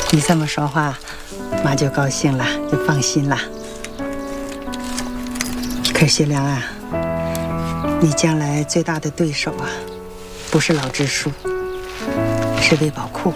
你这么说话，妈就高兴了，就放心了。可是学良啊，你将来最大的对手啊，不是老支书，是魏宝库。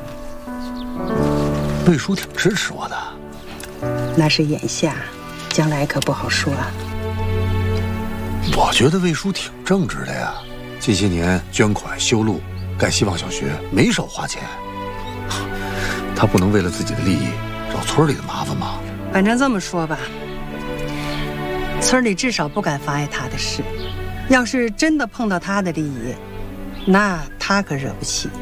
魏叔挺支持我的， 那是眼下，将来可不好说啊。 我觉得魏叔挺正直的呀，近些年捐款修路、盖希望小学，没少花钱。他不能为了自己的利益找村里的麻烦吗？ 反正这么说吧，村里至少不敢妨碍他的事。要是真的碰到他的利益，那他可惹不起。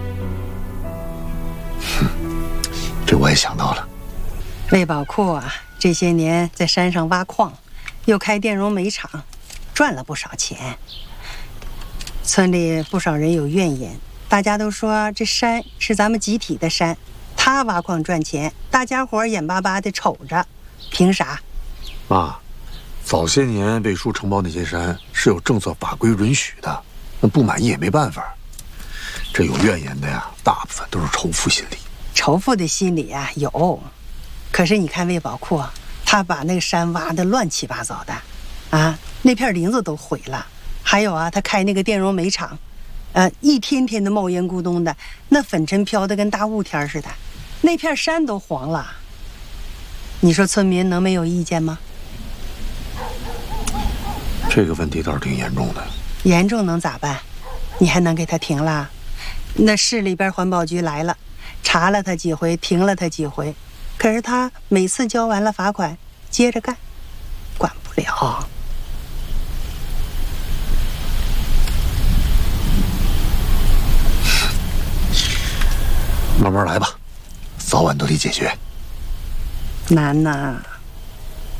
这我也想到了。 魏宝库啊，这些年在山上挖矿，又开电容煤厂，赚了不少钱。村里不少人有怨言，大家都说这山是咱们集体的山，他挖矿赚钱，大家伙眼巴巴的瞅着，凭啥？ 妈，早些年魏叔承包那些山是有政策法规允许的，那不满意也没办法。这有怨言的呀，大部分都是仇富心理。 仇富的心理啊有，可是你看魏宝库，他把那个山挖得乱七八糟的，啊，那片林子都毁了。还有啊，他开那个电容煤厂，一天天的冒烟咕咚的，那粉尘飘得跟大雾天似的，那片山都黄了。你说村民能没有意见吗？ 这个问题倒是挺严重的。 严重能咋办？你还能给他停了？那市里边环保局来了，查了他几回，停了他几回，可是他每次交完了罚款，接着干，管不了。 慢慢来吧，早晚都得解决。 难呐。